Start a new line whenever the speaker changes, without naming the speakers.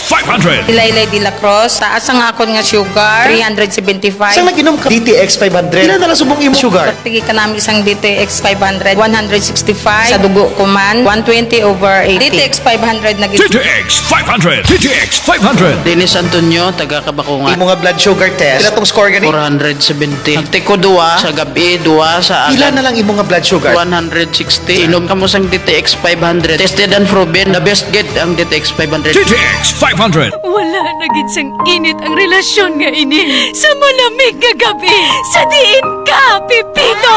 500.
Ilaylay de la Cruz, taas ang akon nga sugar, 375.
Isang nag-inom ka DTX 500. Ilan na lang subong imo sugar?
Pagtigi ka namin isang DTX 500, 165. Sa dugo ko man, 120/80. DTX 500 na gito.
TTX 500. TTX 500.
Dennis Antonio, taga Kabakungan.
Imo nga blood sugar test. Pila tong score gani?
470. Nagtiko duwa sa gabi, duwa sa
Pila
agad.
na lang imo nga blood sugar?
160. Inom ka mo sang DTX 500. Tested and proven. The best get ang DTX 500.
TTX 500.
Wala na gid sang init ang relasyon nga ini sa malamig nga gabi. Sa diin ka, Pipino!